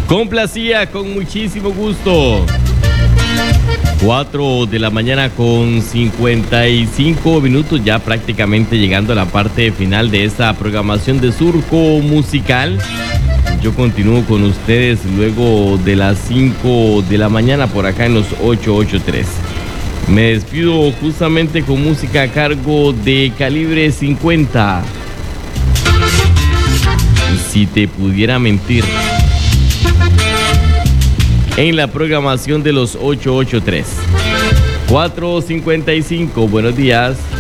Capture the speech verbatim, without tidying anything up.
Complacía con muchísimo gusto. cuatro de la mañana con cincuenta y cinco minutos, ya prácticamente llegando a la parte final de esta programación de Surco Musical. Yo continúo con ustedes luego de las cinco de la mañana por acá en los ochocientos ochenta y tres. Me despido justamente con música a cargo de Calibre cincuenta. Si te pudiera mentir, en la programación de los ochocientos ochenta y tres. cuatro cincuenta y cinco, buenos días.